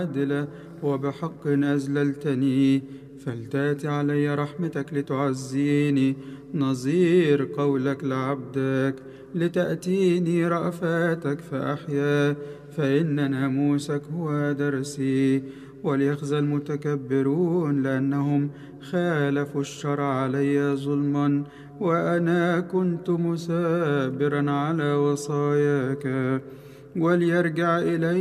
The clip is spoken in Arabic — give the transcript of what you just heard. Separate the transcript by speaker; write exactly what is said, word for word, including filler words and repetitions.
Speaker 1: عادلة وبحق أذللتني، فلتأت علي رحمتك لتعزيني نظير قولك لعبدك، لتأتيني رأفاتك فأحيا، فإن ناموسك هو درسي. وليخزى المتكبرون لأنهم خالفوا الشرع علي ظلما، وأنا كنت مثابرا على وصاياك. وليرجع إلي